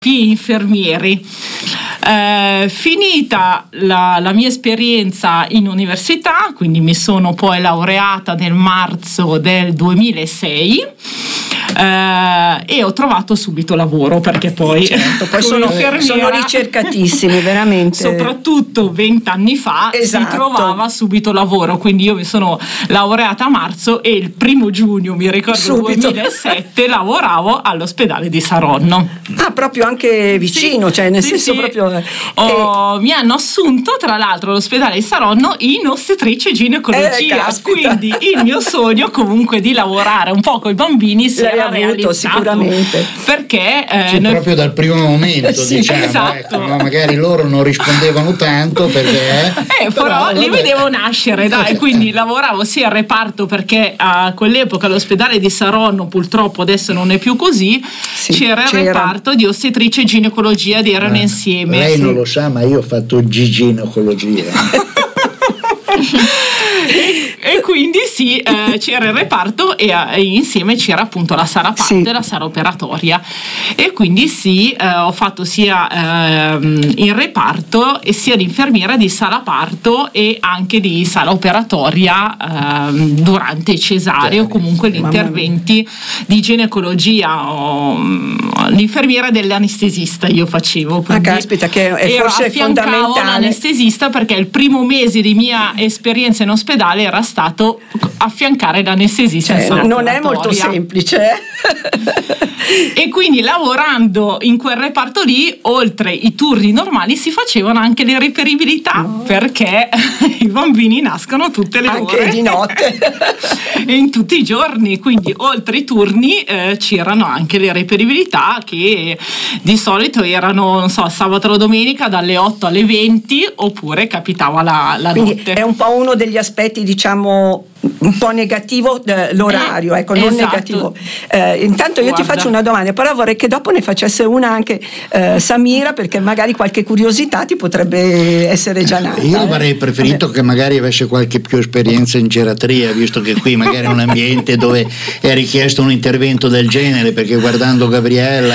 infermieri. Finita la mia esperienza in università, quindi mi sono poi laureata nel marzo del 2006 e ho trovato subito lavoro, perché poi, poi sono ricercatissimi veramente, soprattutto 20 anni fa. Esatto. Si trovava subito lavoro, quindi io mi sono laureata a marzo e il 1 giugno, mi ricordo, subito. 2007 lavoravo all'ospedale di Saronno. Proprio anche vicino, sì, cioè nel sì, senso sì. proprio mi hanno assunto tra l'altro all'ospedale di Saronno in ostetricia e ginecologia, quindi il mio sogno comunque di lavorare un po' con i bambini si era realizzato, sicuramente, perché proprio dal primo momento, sì, diciamo, esatto. ma magari loro non rispondevano tanto perché però li vedevo nascere, dai, quindi lavoravo sia al reparto, perché a quell'epoca l'ospedale di Saronno, purtroppo adesso non è più così, c'era il reparto di ostetricia e ginecologia ed erano insieme. Lei non lo sa, ma io ho fatto ginecologia. E quindi c'era il reparto e insieme c'era appunto la sala parte e la sala operatoria, e quindi ho fatto sia il reparto e sia l'infermiera di sala parto e anche di sala operatoria durante il cesareo, comunque gli interventi di ginecologia. L'infermiera dell'anestesista io facevo, caspita, che è forse fondamentale, l'anestesista, perché il primo mese di mia esperienza in ospedale era stato affiancare l'anestesista, non è molto semplice. E quindi lavorando in quel reparto lì, oltre i turni normali, si facevano anche le reperibilità, perché i bambini nascono tutte le anche ore, di notte e in tutti i giorni, quindi oltre i turni c'erano anche le reperibilità, che di solito erano, non so, sabato o domenica dalle 8 alle 20, oppure capitava la quindi notte. È un po' uno degli aspetti, diciamo, un po' negativo l'orario, non esatto. Negativo. Intanto io ti faccio una domanda, però vorrei che dopo ne facesse una anche Samira, perché magari qualche curiosità ti potrebbe essere già nata. Io avrei preferito che magari avesse qualche più esperienza in geratria, visto che qui magari è un ambiente dove è richiesto un intervento del genere, perché guardando Gabriella,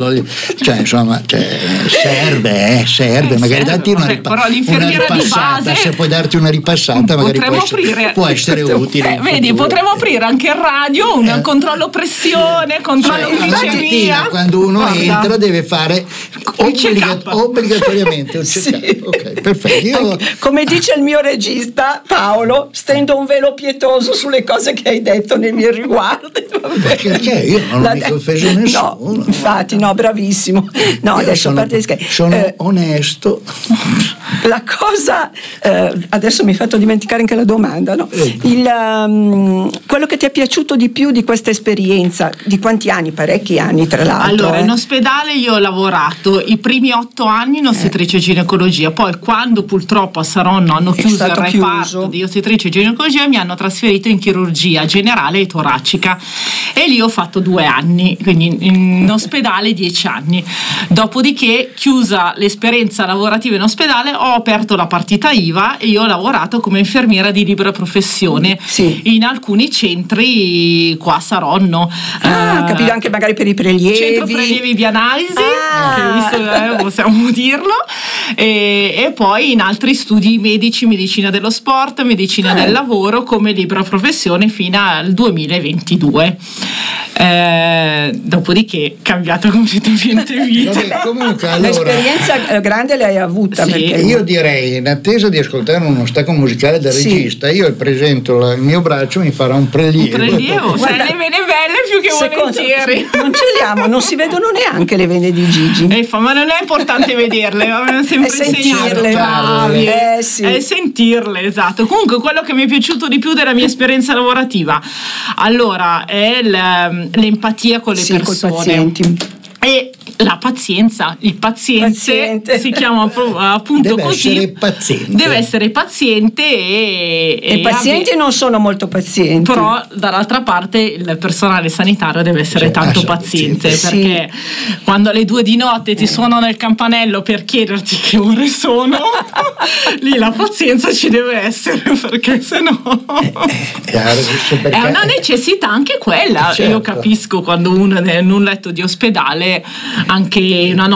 serve, magari darti una ripassata, se puoi darti una ripassata magari può essere utile. Vedi, potremmo aprire anche il radio, un controllo pressione, controllo glicemia. Quando uno entra deve fare obbligatoriamente un check-up. Ok, perfetto. Come dice il mio regista Paolo, stendo un velo pietoso sulle cose che hai detto nei miei riguardi. Perché io non ho mica offeso nessuno. No, infatti, no, bravissimo. No, io adesso sono onesto. La cosa, adesso mi hai fatto dimenticare anche la domanda, no? Quello che ti è piaciuto di più di questa esperienza, di quanti anni? Parecchi anni, tra l'altro. Allora, in ospedale io ho lavorato i primi 8 anni in ostetricia e ginecologia, poi quando purtroppo a Saronno hanno chiuso il reparto di ostetricia e ginecologia, mi hanno trasferito in chirurgia generale e toracica, e lì ho fatto 2 anni, quindi in ospedale 10 anni. Dopodiché, chiusa l'esperienza lavorativa in ospedale, ho aperto la partita IVA e io ho lavorato come infermiera di libera professione in alcuni centri qua a Saronno. Capito, anche magari per i prelievi. Centro prelievi di analisi, possiamo dirlo, e poi in altri studi medici, medicina dello sport, medicina del lavoro come libera professione fino al 2022. Dopodiché cambiato completamente vita. Vabbè, comunque, allora, l'esperienza grande l'hai avuta, perché io direi, in attesa di ascoltare uno stacco musicale del regista, io presento il mio braccio, mi farà un prelievo. Guarda, le vene belle più che volentieri. Non ce le amo, non si vedono neanche le vene di Gigi. Ma non è importante vederle, avevano sempre sentirle, è sentirle, esatto. Comunque, quello che mi è piaciuto di più della mia esperienza lavorativa, allora, è l'empatia con le persone. Con i pazienti. E la pazienza, il paziente si chiama appunto così. Deve essere paziente e i pazienti non sono molto pazienti. Però dall'altra parte il personale sanitario deve essere tanto paziente, perché quando alle 2 di notte ti suonano il campanello per chiederti che ore sono, lì la pazienza ci deve essere, perché sennò è una necessità anche quella. Io capisco quando uno è in un letto di ospedale anche una